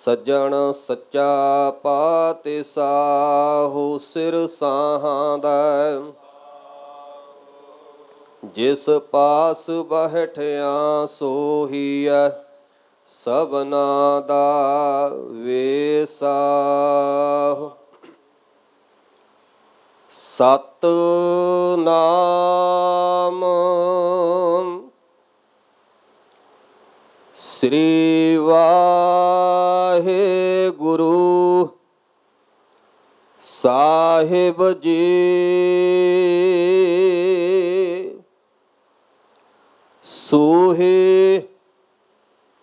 ਸੱਜਣ ਸੱਚਾ ਪਾਤਿ ਸਾਹੂ ਸਿਰ ਸਾਹਾਂਦਾ। ਜਿਸ ਪਾਸ ਬਹਿਠਿਆ ਸੋਹੀਐ ਸਭਨਾ ਦਾ ਵੇਸਾਹੁ। ਸਤਿਨਾਮ ਸ੍ਰੀ ਵਾਹਿਗੁਰੂ ਸਾਹਿਬ ਜੀ। ਸੋਹੇ